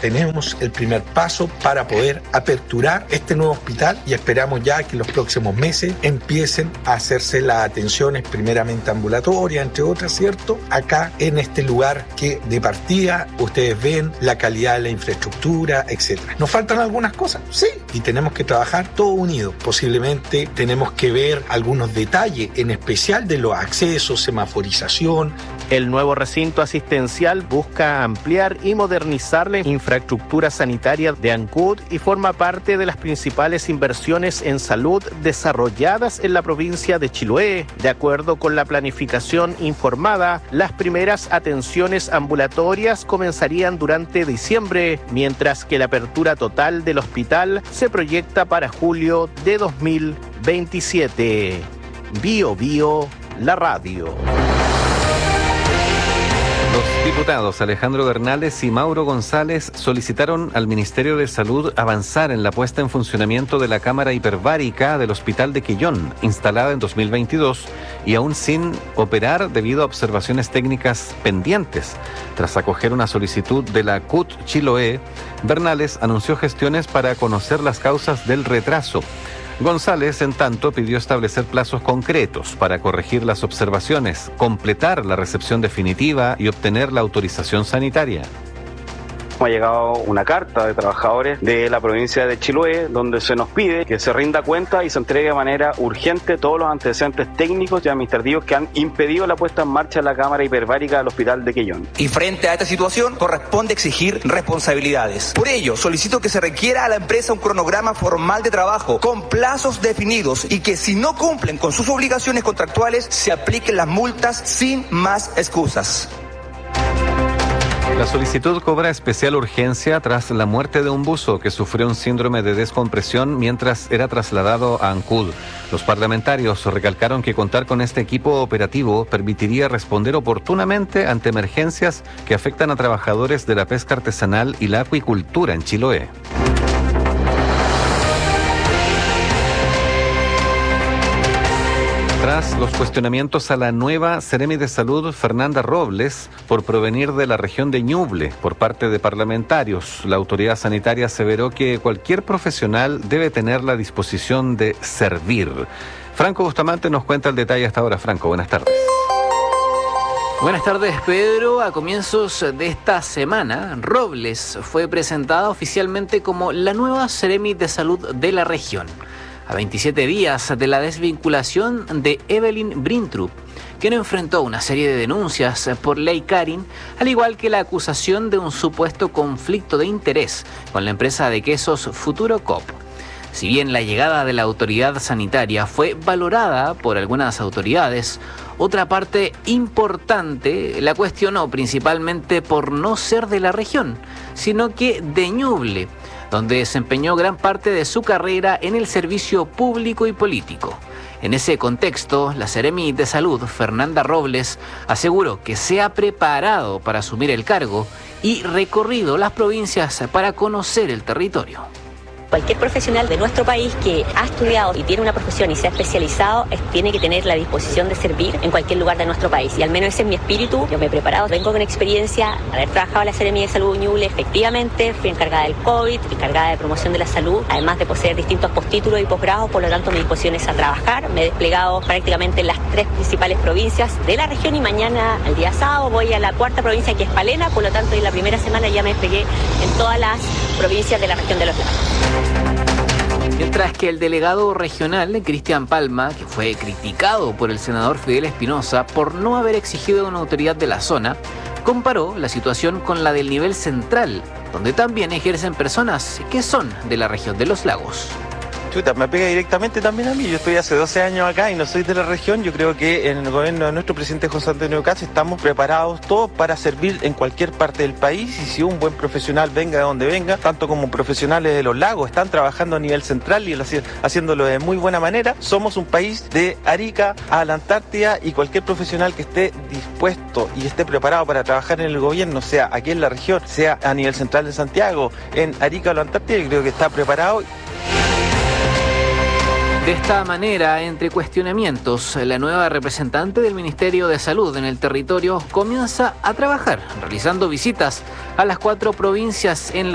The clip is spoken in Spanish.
tenemos el primer paso para poder aperturar este nuevo hospital y esperamos ya que en los próximos meses empiecen a hacerse las atenciones primeramente ambulatorias, entre otras, ¿cierto? Acá en este lugar que de partida ustedes ven la calidad de la infraestructura, etcétera. ¿Nos faltan algunas cosas? Sí, y tenemos que trabajar todos unidos. Posiblemente tenemos que ver algunos detalles, en especial de los accesos, semaforización. El nuevo recinto asistencial busca ampliar y modernizar la infraestructura sanitaria de Ancud y forma parte de las principales inversiones en salud desarrolladas en la provincia de Chiloé. De acuerdo con la planificación informada, las primeras atenciones ambulatorias comenzarían durante diciembre, mientras que la apertura total del hospital se proyecta para julio de 2027. Bio Bio, la radio. Los diputados Alejandro Bernales y Mauro González solicitaron al Ministerio de Salud avanzar en la puesta en funcionamiento de la cámara hiperbárica del Hospital de Quillón, instalada en 2022 y aún sin operar debido a observaciones técnicas pendientes. Tras acoger una solicitud de la CUT Chiloé, Bernales anunció gestiones para conocer las causas del retraso. González, en tanto, pidió establecer plazos concretos para corregir las observaciones, completar la recepción definitiva y obtener la autorización sanitaria. Ha llegado una carta de trabajadores de la provincia de Chiloé donde se nos pide que se rinda cuenta y se entregue de manera urgente todos los antecedentes técnicos y administrativos que han impedido la puesta en marcha de la cámara hiperbárica del Hospital de Quillón. Y frente a esta situación corresponde exigir responsabilidades. Por ello, solicito que se requiera a la empresa un cronograma formal de trabajo con plazos definidos y que si no cumplen con sus obligaciones contractuales se apliquen las multas sin más excusas. La solicitud cobra especial urgencia tras la muerte de un buzo que sufrió un síndrome de descompresión mientras era trasladado a Ancud. Los parlamentarios recalcaron que contar con este equipo operativo permitiría responder oportunamente ante emergencias que afectan a trabajadores de la pesca artesanal y la acuicultura en Chiloé. Tras los cuestionamientos a la nueva Seremi de Salud, Fernanda Robles, por provenir de la región de Ñuble por parte de parlamentarios, la autoridad sanitaria aseveró que cualquier profesional debe tener la disposición de servir. Franco Bustamante nos cuenta el detalle hasta ahora. Franco, buenas tardes. Buenas tardes, Pedro. A comienzos de esta semana, Robles fue presentada oficialmente como la nueva Seremi de Salud de la región. A 27 días de la desvinculación de Evelyn Brintrup, quien enfrentó una serie de denuncias por ley Karin, al igual que la acusación de un supuesto conflicto de interés con la empresa de quesos Futuro Coop. Si bien la llegada de la autoridad sanitaria fue valorada por algunas autoridades, otra parte importante la cuestionó principalmente por no ser de la región, sino que de Ñuble, donde desempeñó gran parte de su carrera en el servicio público y político. En ese contexto, la Seremi de Salud, Fernanda Robles, aseguró que se ha preparado para asumir el cargo y recorrido las provincias para conocer el territorio. Cualquier profesional de nuestro país que ha estudiado y tiene una profesión y se ha especializado tiene que tener la disposición de servir en cualquier lugar de nuestro país. Y al menos ese es mi espíritu. Yo me he preparado, vengo con experiencia, haber trabajado en la Seremi de Salud Ñuble, efectivamente, fui encargada del COVID, fui encargada de promoción de la salud, además de poseer distintos postítulos y posgrados, por lo tanto mi disposición es a trabajar. Me he desplegado prácticamente en las 3 principales provincias de la región y mañana, el día sábado, voy a la 4ª provincia que es Palena, por lo tanto en la primera semana ya me desplegué en todas las provincias de la región de los lagos. Mientras que el delegado regional, Cristian Palma, que fue criticado por el senador Fidel Espinosa por no haber exigido una autoridad de la zona, comparó la situación con la del nivel central, donde también ejercen personas que son de la región de los lagos. Me pega directamente también a mí. Yo estoy hace 12 años acá y no soy de la región. Yo creo que en el gobierno de nuestro presidente José Antonio Caz estamos preparados todos para servir en cualquier parte del país, y si un buen profesional venga de donde venga, tanto como profesionales de los lagos están trabajando a nivel central y haciéndolo de muy buena manera. Somos un país de Arica a la Antártida, y cualquier profesional que esté dispuesto y esté preparado para trabajar en el gobierno, sea aquí en la región, sea a nivel central de Santiago, en Arica o la Antártida, yo creo que está preparado. De esta manera, entre cuestionamientos, la nueva representante del Ministerio de Salud en el territorio comienza a trabajar, realizando visitas a las 4 provincias en